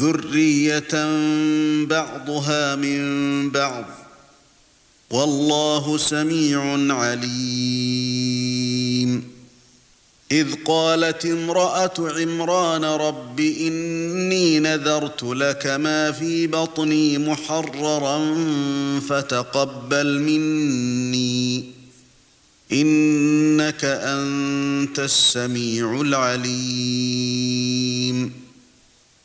ذُرِّيَّةً بَعْضُهَا مِن بَعْضٍ وَاللَّهُ سَمِيعٌ عَلِيمٌ إِذْ قَالَتِ امْرَأَتُ عِمْرَانَ رَبِّ إِنِّي نَذَرْتُ لَكَ مَا فِي بَطْنِي مُحَرَّرًا فَتَقَبَّلْ مِنِّي إِنَّكَ أَنتَ السَّمِيعُ الْعَلِيمُ